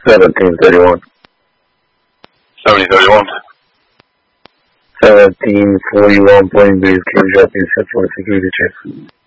1731. 7031. 1741, point base, closure, set for security check.